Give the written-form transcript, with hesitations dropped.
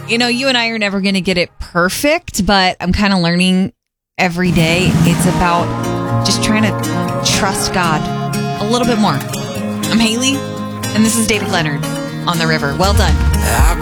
You and I are never going to get it perfect, but I'm kind of learning every day. It's about just trying to trust God a little bit more. I'm Haley, and this is David Leonard on the River. Well done.